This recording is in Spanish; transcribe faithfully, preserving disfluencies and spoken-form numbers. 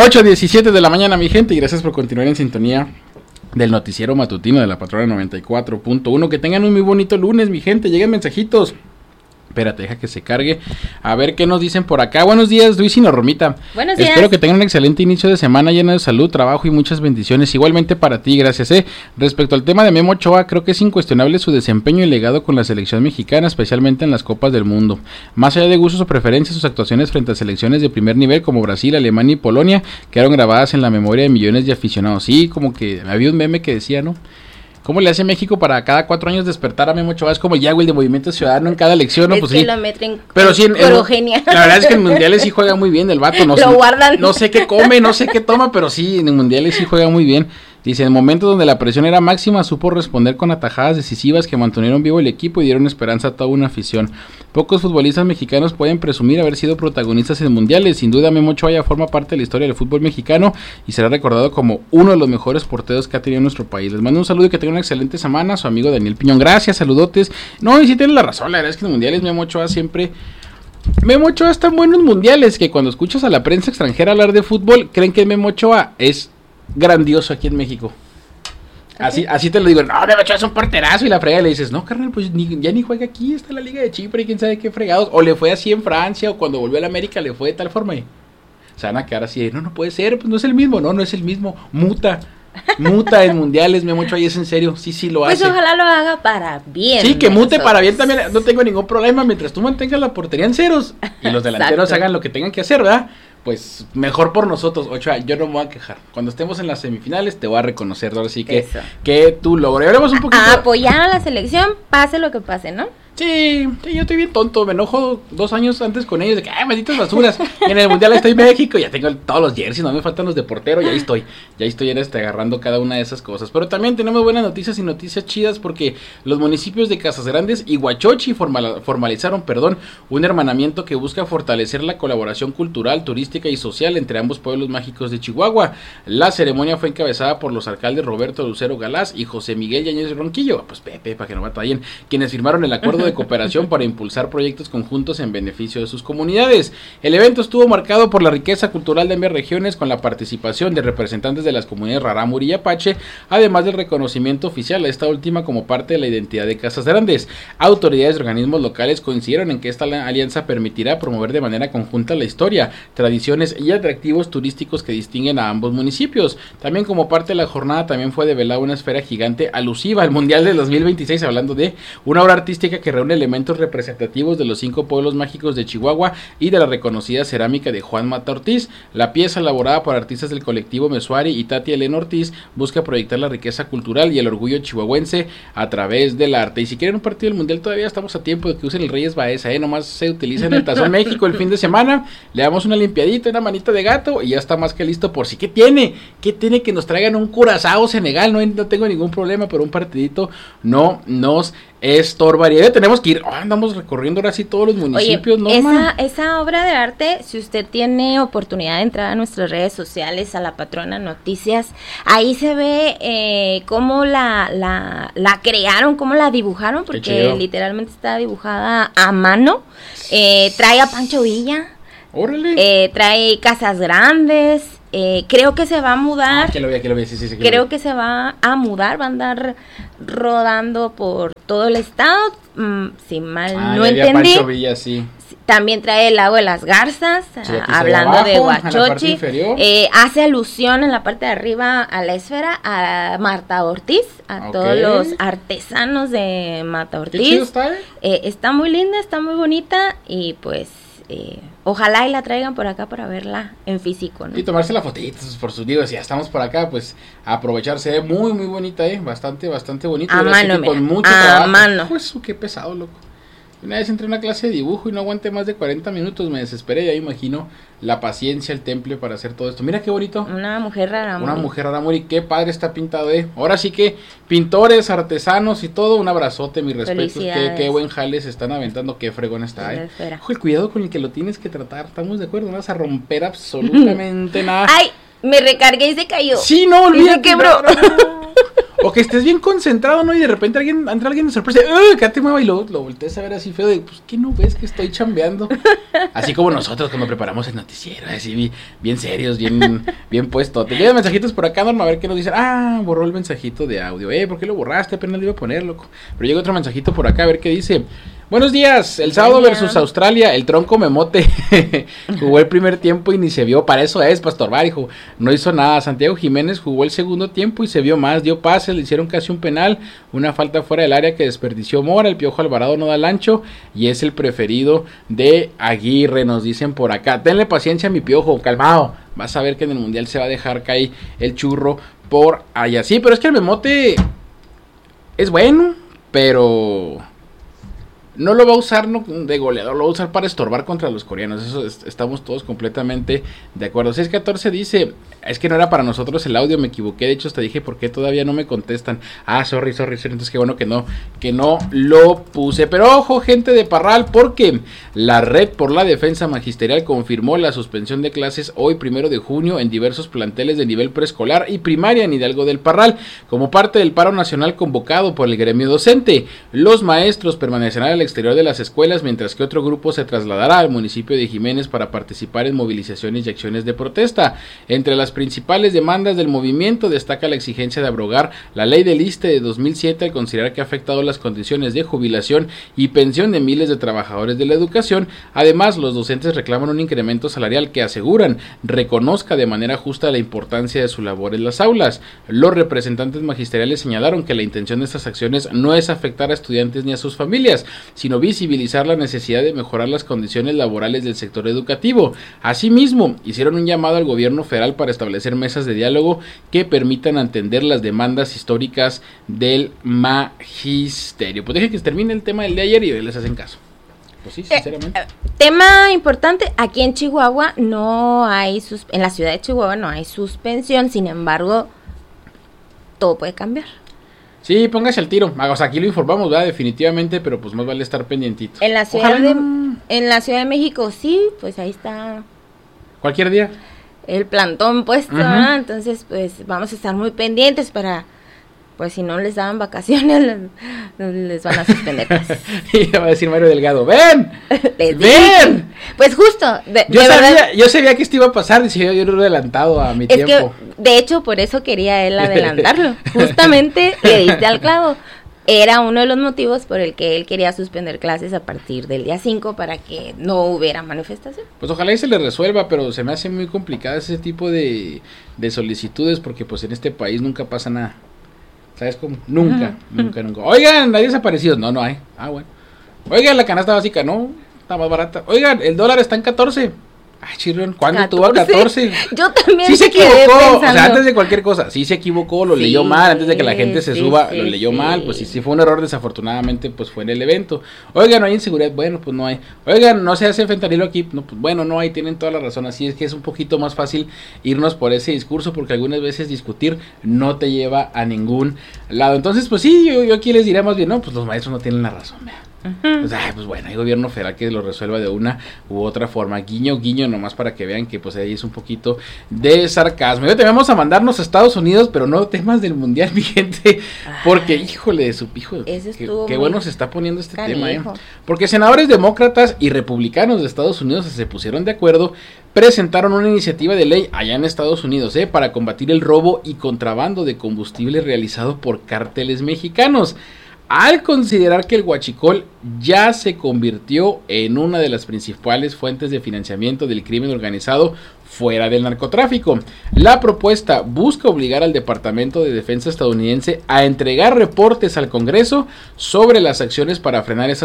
ocho diecisiete de la mañana, mi gente, y gracias por continuar en sintonía del noticiero matutino de la Patrona noventa y cuatro punto uno. Que tengan un muy bonito lunes, mi gente. Lleguen mensajitos. Espérate, deja que se cargue. A ver qué nos dicen por acá. Buenos días, Luis y Normita. Buenos días. Espero que tengan un excelente inicio de semana lleno de salud, trabajo y muchas bendiciones. Igualmente para ti, gracias. Eh. Respecto al tema de Memo Ochoa, creo que es incuestionable su desempeño y legado con la selección mexicana, especialmente en las Copas del Mundo. Más allá de gustos o preferencias, sus actuaciones frente a selecciones de primer nivel como Brasil, Alemania y Polonia quedaron grabadas en la memoria de millones de aficionados. Sí, como que había un meme que decía, ¿no? ¿Cómo le hace México para cada cuatro años despertar a Memo Ochoa? Es como el Yagüel de Movimiento Ciudadano en cada elección, ¿no? Es Pues que sí. lo meten Pero sí, en, en, Progenia. la verdad es que en mundiales sí juega muy bien el vato. No Lo sé, guardan. No sé qué come, no sé qué toma, pero sí, en mundiales sí juega muy bien. Dice, en momentos donde la presión era máxima, supo responder con atajadas decisivas que mantuvieron vivo el equipo y dieron esperanza a toda una afición. Pocos futbolistas mexicanos pueden presumir haber sido protagonistas en mundiales. Sin duda, Memo Ochoa ya forma parte de la historia del fútbol mexicano y será recordado como uno de los mejores porteros que ha tenido nuestro país. Les mando un saludo y que tengan una excelente semana. Su amigo Daniel Piñón. Gracias, saludotes. No, y sí tienen la razón, la verdad es que en mundiales Memo Ochoa siempre... Memo Ochoa está en buenos mundiales, que cuando escuchas a la prensa extranjera hablar de fútbol, creen que Memo Ochoa es grandioso aquí en México. Así, okay. así te lo digo, no, Memo Ochoa es un porterazo y la frega, y le dices, no, carnal, pues ni, ya ni juega aquí, está en la Liga de Chipre y quién sabe qué fregados, o le fue así en Francia, o cuando volvió a la América le fue de tal forma, y se van a quedar así, no, no puede ser, pues no es el mismo, no, no es el mismo, muta, muta en mundiales, Memo Ochoa, y es en serio, sí, sí lo pues hace. Pues ojalá lo haga para bien. Sí, que mute nosotros. Para bien también, no tengo ningún problema, mientras tú mantengas la portería en ceros, y los delanteros hagan lo que tengan que hacer, ¿verdad? Pues mejor por nosotros, Ochoa, yo no me voy a quejar. Cuando estemos en las semifinales te voy a reconocer, ahora sí que, que tú logres. Hablemos un poquito. A apoyar a la selección, pase lo que pase, ¿no? Sí, sí, yo estoy bien tonto, me enojo dos años antes con ellos, de que, ay, malditas basuras, y en el mundial estoy en México, ya tengo todos los jerseys, no me faltan los de portero, y ahí estoy, ya estoy en este, agarrando cada una de esas cosas, pero también tenemos buenas noticias y noticias chidas, porque los municipios de Casas Grandes y Huachochi formal, formalizaron, perdón, un hermanamiento que busca fortalecer la colaboración cultural, turística y social entre ambos pueblos mágicos de Chihuahua. La ceremonia fue encabezada por los alcaldes Roberto Lucero Galás y José Miguel Yáñez Ronquillo, pues Pepe, para que no batallen, quienes firmaron el acuerdo de cooperación para impulsar proyectos conjuntos en beneficio de sus comunidades. El evento estuvo marcado por la riqueza cultural de ambas regiones, con la participación de representantes de las comunidades Rarámuri y Apache, además del reconocimiento oficial a esta última como parte de la identidad de Casas Grandes. Autoridades y organismos locales coincidieron en que esta alianza permitirá promover de manera conjunta la historia, tradiciones y atractivos turísticos que distinguen a ambos municipios. También como parte de la jornada también fue develada una esfera gigante alusiva al Mundial del dos mil veintiséis, hablando de una obra artística que reúne elementos representativos de los cinco pueblos mágicos de Chihuahua y de la reconocida cerámica de Juan Mata Ortiz. La pieza, elaborada por artistas del colectivo Mesuari y Tati Elena Ortiz, busca proyectar la riqueza cultural y el orgullo chihuahuense a través del arte. Y si quieren un partido del Mundial, todavía estamos a tiempo de que usen el Reyes Baeza, ¿eh? Nomás se utiliza en el Tazón México el fin de semana, le damos una limpiadita, una manita de gato y ya está más que listo por si. ¿Qué tiene? ¿Qué tiene que nos traigan un Curazao Senegal? No, no tengo ningún problema, pero un partidito no nos estorbaría. Tenemos que ir, oh, andamos recorriendo ahora sí todos los municipios. Oye, ¿no, esa, esa obra de arte, si usted tiene oportunidad de entrar a nuestras redes sociales, a la Patrona Noticias, ahí se ve eh, cómo la, la, la crearon, cómo la dibujaron, porque literalmente está dibujada a mano. Eh, trae a Pancho Villa. Órale. Eh, trae Casas Grandes. Eh, creo que se va a mudar. Ah, que lo vea, que lo vea, sí, sí, sí, que creo que se va a mudar, va a andar rodando por todo el estado, mm, si mal ah, no entendí. Pancho Villa, sí. También trae el lago de las Garzas, sí, hablando abajo, de Huachochi, eh, hace alusión en la parte de arriba a la esfera, a Marta Ortiz, a okay. todos los artesanos de Marta Ortiz. ¿Qué chido está, eh? Eh, está muy linda, está muy bonita y pues... Eh, ojalá y la traigan por acá para verla en físico, ¿no? Y tomarse la fotito por sus digo, si ya estamos por acá, pues aprovecharse, muy muy bonita, eh, bastante bastante bonita. A mano, con mucho a trabajo. mano. Pues qué pesado, loco. Una vez entré a una clase de dibujo y no aguanté más de cuarenta minutos, me desesperé, ya imagino la paciencia, el temple para hacer todo esto. Mira qué bonito. Una mujer rara. Una mujer rara, muy qué padre está pintado, eh. Ahora sí que pintores, artesanos y todo, un abrazote, mi respeto. Qué, qué buen jale se están aventando, qué fregón está, eh. Ojo, el cuidado con el que lo tienes que tratar, estamos de acuerdo, no vas a romper absolutamente nada. Ay, me recargué y se cayó. Sí, no, olvídate. Y se quebró. No, no, no. O que estés bien concentrado, ¿no? Y de repente alguien entra alguien de sorpresa, ¡uh! Que te mueva y lo, lo volteas a ver así feo de, pues, ¿qué no ves que estoy chambeando? Así como nosotros cuando preparamos el noticiero, así bien serios, bien, bien puesto. Te llegan mensajitos por acá, Norma, a ver qué nos dicen. Ah, borró el mensajito de audio. Eh, ¿por qué lo borraste? Apenas lo iba a poner, loco. Pero llega otro mensajito por acá, a ver qué dice. Buenos días, el sábado versus Australia, el tronco memote jugó el primer tiempo y ni se vio, para eso es, Pastor Barijo, no hizo nada. Santiago Jiménez jugó el segundo tiempo y se vio más, dio pases, le hicieron casi un penal, una falta fuera del área que desperdició Mora, el Piojo Alvarado no da el ancho y es el preferido de Aguirre, nos dicen por acá. Tenle paciencia, mi Piojo, calmado, vas a ver que en el Mundial se va a dejar caer el churro por allá. Sí, pero es que el memote es bueno, pero no lo va a usar no, de goleador, lo va a usar para estorbar contra los coreanos. Eso es, estamos todos completamente de acuerdo. seis catorce dice, es que no era para nosotros el audio, me equivoqué, de hecho hasta dije, ¿por qué todavía no me contestan? Ah, sorry, sorry, sorry, entonces qué bueno que no, que no lo puse. Pero ojo, gente de Parral, porque la Red por la Defensa Magisterial confirmó la suspensión de clases hoy, primero de junio, en diversos planteles de nivel preescolar y primaria en Hidalgo del Parral, como parte del paro nacional convocado por el gremio docente. Los maestros permanecerán al exterior de las escuelas, mientras que otro grupo se trasladará al municipio de Jiménez para participar en movilizaciones y acciones de protesta. Entre las principales demandas del movimiento destaca la exigencia de abrogar la ley del ISSSTE de dos mil siete al considerar que ha afectado las condiciones de jubilación y pensión de miles de trabajadores de la educación. Además, los docentes reclaman un incremento salarial que aseguran reconozca de manera justa la importancia de su labor en las aulas. Los representantes magisteriales señalaron que la intención de estas acciones no es afectar a estudiantes ni a sus familias, sino visibilizar la necesidad de mejorar las condiciones laborales del sector educativo. Asimismo, hicieron un llamado al gobierno federal para establecer mesas de diálogo que permitan atender las demandas históricas del magisterio. Pues dejen que se termine el tema del de ayer y hoy les hacen caso. Pues sí, sinceramente. Eh, eh, tema importante, aquí en Chihuahua no hay, sus, en la ciudad de Chihuahua no hay suspensión, sin embargo, todo puede cambiar. Sí, póngase al tiro. O sea, aquí lo informamos, ¿verdad? Definitivamente, pero pues más vale estar pendientito. En la ciudad de, en la Ciudad de México, sí, pues ahí está. Cualquier día. El plantón puesto, uh-huh. ¿verdad? Entonces, pues vamos a estar muy pendientes para, pues si no les daban vacaciones, les, les van a suspender clases. Y va a decir Mario Delgado, ¡ven! Les ¡ven! Dije, pues justo, de, yo, de sabía, verdad, yo sabía que esto iba a pasar, decía yo, yo lo he adelantado a mi es tiempo. Que, de hecho, por eso quería él adelantarlo. Justamente le diste al clavo. Era uno de los motivos por el que él quería suspender clases a partir del día cinco para que no hubiera manifestación. Pues ojalá y se le resuelva, pero se me hace muy complicado ese tipo de, de solicitudes porque pues en este país nunca pasa nada. ¿Sabes cómo? Nunca, uh-huh. nunca, nunca. Oigan, hay desaparecidos. No, no hay. Ah, bueno. Oigan, la canasta básica, no, está más barata. Oigan, el dólar está en catorce. Ay, chirrión, ¿cuándo catorce? Tuvo a catorce? Yo también sí se equivocó, o sea, antes de cualquier cosa, sí se equivocó, lo sí, leyó mal, antes de que la gente se sí, suba, sí, lo leyó sí. mal, pues sí, sí fue un error, desafortunadamente, pues fue en el evento. Oigan, no hay inseguridad, bueno, pues no hay. Oigan, no se hace fentanilo aquí, no, pues bueno, no hay, tienen toda la razón, así es que es un poquito más fácil irnos por ese discurso, porque algunas veces discutir no te lleva a ningún lado. Entonces, pues sí, yo, yo aquí les diré más bien, no, pues los maestros no tienen la razón, vea. Uh-huh. Pues, ay, pues bueno, hay gobierno federal que lo resuelva de una u otra forma. Guiño, guiño, nomás para que vean que pues ahí es un poquito de sarcasmo. Y te vamos a mandarnos a Estados Unidos, pero no temas del mundial, mi gente. Porque, ay, híjole, de su hijo, qué, qué bueno se está poniendo este canijo. tema, ¿eh? Porque senadores demócratas y republicanos de Estados Unidos se pusieron de acuerdo, presentaron una iniciativa de ley allá en Estados Unidos, ¿eh? Para combatir el robo y contrabando de combustible realizado por cárteles mexicanos, al considerar que el huachicol ya se convirtió en una de las principales fuentes de financiamiento del crimen organizado fuera del narcotráfico. La propuesta busca obligar al Departamento de Defensa estadounidense a entregar reportes al Congreso sobre las acciones para frenar esas